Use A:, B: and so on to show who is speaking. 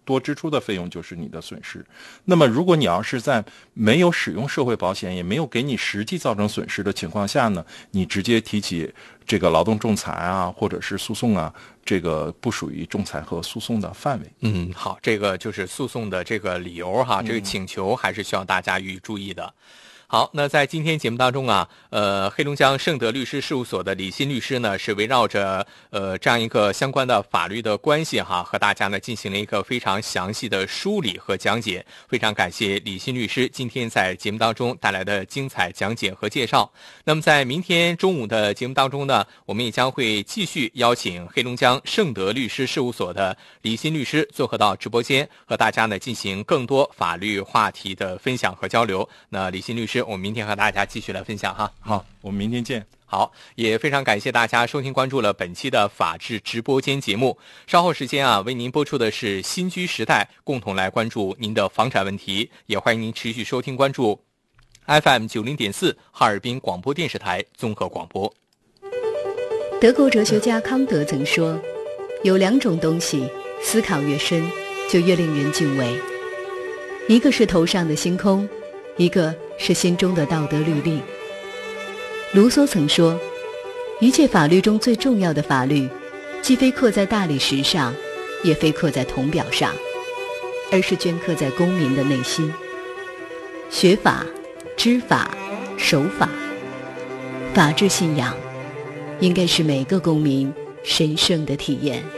A: 多支出的费用就是你的损失。那么如果你要是在没有使用社会保险，也没有给你实际造成损失的情况下呢，你直接提起这个劳动仲裁啊，或者是诉讼啊，这个不属于仲裁和诉讼的范围。
B: 好，这个就是诉讼的这个理由哈，这个请求还是需要大家予以注意的。好，那在今天节目当中啊，黑龙江盛德律师事务所的李欣律师呢，是围绕着这样一个相关的法律的关系哈，和大家呢进行了一个非常详细的梳理和讲解。非常感谢李欣律师今天在节目当中带来的精彩讲解和介绍。那么在明天中午的节目当中呢，我们也将会继续邀请黑龙江盛德律师事务所的李欣律师做客到直播间，和大家呢进行更多法律话题的分享和交流。那李欣律师，我们明天和大家继续来分享哈。
A: 好，我们明天见。
B: 好，也非常感谢大家收听关注了本期的法治直播间节目。稍后时间啊，为您播出的是新居时代，共同来关注您的房产问题。也欢迎您持续收听关注 FM 90.4哈尔滨广播电视台综合广播。
C: 德国哲学家康德曾说，有两种东西，思考越深，就越令人敬畏。一个是头上的星空，一个是心中的道德律令。卢梭曾说，一切法律中最重要的法律，既非刻在大理石上，也非刻在铜表上，而是镌刻在公民的内心。学法、知法、守法，法治信仰应该是每个公民神圣的体验。